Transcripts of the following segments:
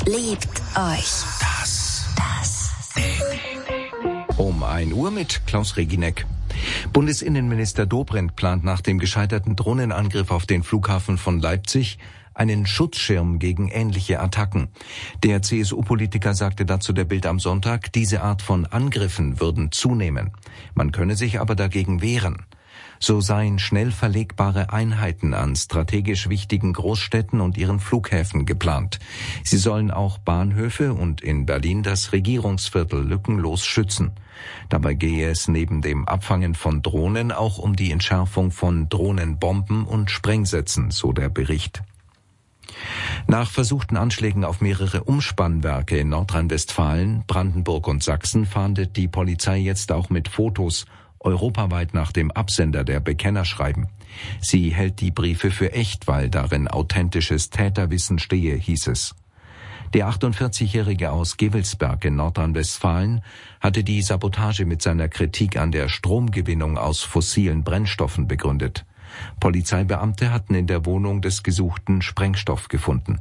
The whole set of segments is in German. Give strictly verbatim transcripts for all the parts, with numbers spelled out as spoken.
Liebt euch. Das. Das. Um ein Uhr mit Klaus Regineck. Bundesinnenminister Dobrindt plant nach dem gescheiterten Drohnenangriff auf den Flughafen von Leipzig einen Schutzschirm gegen ähnliche Attacken. Der C S U-Politiker sagte dazu der Bild am Sonntag, diese Art von Angriffen würden zunehmen. Man könne sich aber dagegen wehren. So seien schnell verlegbare Einheiten an strategisch wichtigen Großstädten und ihren Flughäfen geplant. Sie sollen auch Bahnhöfe und in Berlin das Regierungsviertel lückenlos schützen. Dabei gehe es neben dem Abfangen von Drohnen auch um die Entschärfung von Drohnenbomben und Sprengsätzen, so der Bericht. Nach versuchten Anschlägen auf mehrere Umspannwerke in Nordrhein-Westfalen, Brandenburg und Sachsen fahndet die Polizei jetzt auch mit Fotos europaweit nach dem Absender der Bekennerschreiben. Sie hält die Briefe für echt, weil darin authentisches Täterwissen stehe, hieß es. Der achtundvierzigjährige aus Gevelsberg in Nordrhein-Westfalen hatte die Sabotage mit seiner Kritik an der Stromgewinnung aus fossilen Brennstoffen begründet. Polizeibeamte hatten in der Wohnung des Gesuchten Sprengstoff gefunden.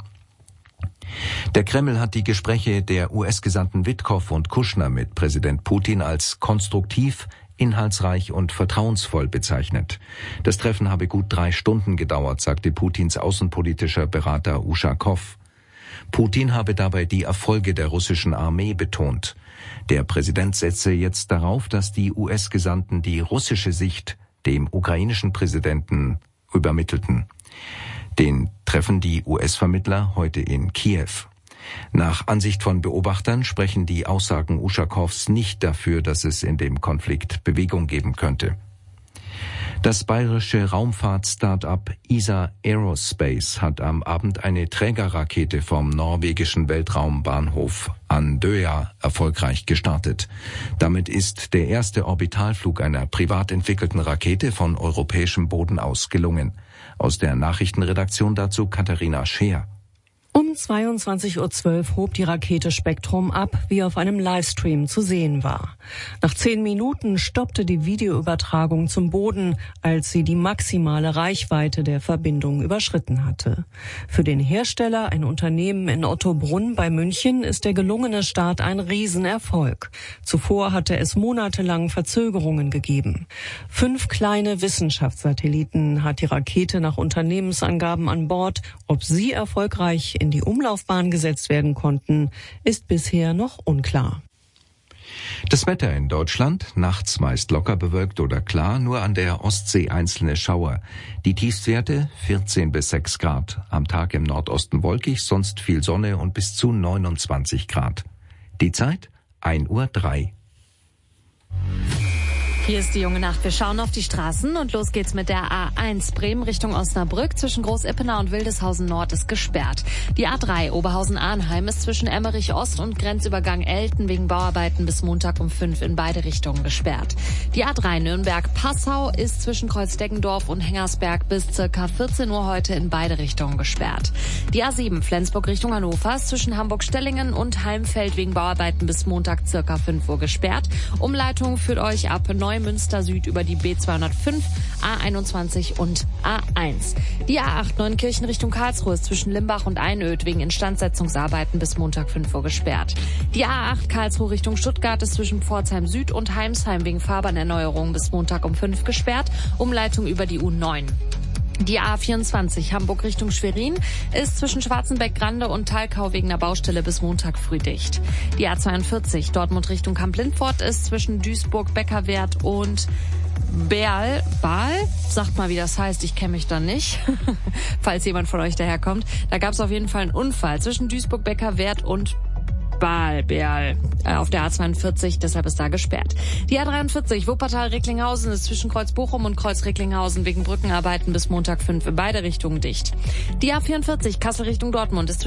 Der Kreml hat die Gespräche der U S-Gesandten Witkow und Kushner mit Präsident Putin als konstruktiv, inhaltsreich und vertrauensvoll bezeichnet. Das Treffen habe gut drei Stunden gedauert, sagte Putins außenpolitischer Berater Uschakow. Putin habe dabei die Erfolge der russischen Armee betont. Der Präsident setze jetzt darauf, dass die U S-Gesandten die russische Sicht dem ukrainischen Präsidenten übermittelten. Den treffen die U S-Vermittler heute in Kiew. Nach Ansicht von Beobachtern sprechen die Aussagen Uschakows nicht dafür, dass es in dem Konflikt Bewegung geben könnte. Das bayerische Raumfahrt-Start-up E S A Aerospace hat am Abend eine Trägerrakete vom norwegischen Weltraumbahnhof Andøya erfolgreich gestartet. Damit ist der erste Orbitalflug einer privat entwickelten Rakete von europäischem Boden aus gelungen. Aus der Nachrichtenredaktion dazu Katharina Scheer. Um zweiundzwanzig Uhr zwölf hob die Rakete Spektrum ab, wie auf einem Livestream zu sehen war. Nach zehn Minuten stoppte die Videoübertragung zum Boden, als sie die maximale Reichweite der Verbindung überschritten hatte. Für den Hersteller, ein Unternehmen in Ottobrunn bei München, ist der gelungene Start ein Riesenerfolg. Zuvor hatte es monatelang Verzögerungen gegeben. Fünf kleine Wissenschaftssatelliten hat die Rakete nach Unternehmensangaben an Bord. Ob sie erfolgreich in die Umlaufbahn gesetzt werden konnten, ist bisher noch unklar. Das Wetter in Deutschland, nachts meist locker bewölkt oder klar, nur an der Ostsee einzelne Schauer. Die Tiefstwerte vierzehn bis sechs Grad, am Tag im Nordosten wolkig, sonst viel Sonne und bis zu neunundzwanzig Grad. Die Zeit ein Uhr drei. Hier ist die junge Nacht. Wir schauen auf die Straßen und los geht's mit der A eins. Bremen Richtung Osnabrück zwischen Groß-Ippenau und Wildeshausen Nord ist gesperrt. Die A drei Oberhausen-Arnheim ist zwischen Emmerich Ost und Grenzübergang Elten wegen Bauarbeiten bis Montag um fünf in beide Richtungen gesperrt. Die A drei Nürnberg-Passau ist zwischen Kreuz-Deggendorf und Hengersberg bis circa vierzehn Uhr heute in beide Richtungen gesperrt. Die A sieben Flensburg Richtung Hannover ist zwischen Hamburg-Stellingen und Heimfeld wegen Bauarbeiten bis Montag circa fünf Uhr gesperrt. Umleitung führt euch ab Neumünster Süd über die B zweihundertfünf, A einundzwanzig und A eins. Die A acht Neunkirchen Richtung Karlsruhe ist zwischen Limbach und Einöd wegen Instandsetzungsarbeiten bis Montag fünf Uhr gesperrt. Die A acht Karlsruhe Richtung Stuttgart ist zwischen Pforzheim Süd und Heimsheim wegen Fahrbahnerneuerung bis Montag um fünf gesperrt. Umleitung über die U neun. Die A vierundzwanzig Hamburg Richtung Schwerin ist zwischen Schwarzenbeck-Grande und Thalkau wegen der Baustelle bis Montag früh dicht. Die A zweiundvierzig Dortmund Richtung Kamp-Lindfort ist zwischen Duisburg-Beckerwerth und Berl, Baal, sagt mal, wie das heißt, ich kenne mich da nicht, falls jemand von euch daherkommt. Da gab es auf jeden Fall einen Unfall zwischen Duisburg-Beckerwerth und Baal, Berl, äh, auf der A zweiundvierzig, deshalb ist da gesperrt. Die A dreiundvierzig Wuppertal-Recklinghausen ist zwischen Kreuz-Bochum und Kreuz-Recklinghausen wegen Brückenarbeiten bis Montag fünf in beide Richtungen dicht. Die A vierundvierzig Kassel Richtung Dortmund ist